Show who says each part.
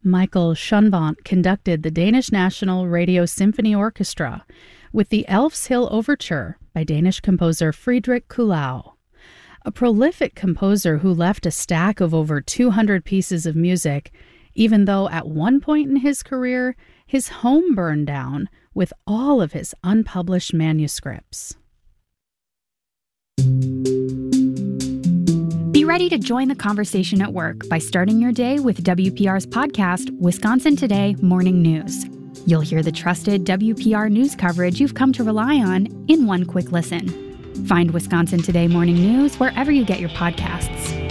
Speaker 1: Michael Schunvant conducted the Danish National Radio Symphony Orchestra with the Elf's Hill Overture by Danish composer Friedrich Kuhlau. A prolific composer who left a stack of over 200 pieces of music, even though at one point in his career, his home burned down with all of his unpublished manuscripts.
Speaker 2: Be ready to join the conversation at work by starting your day with WPR's podcast, Wisconsin Today Morning News. You'll hear the trusted WPR news coverage you've come to rely on in one quick listen. Find Wisconsin Today Morning News wherever you get your podcasts.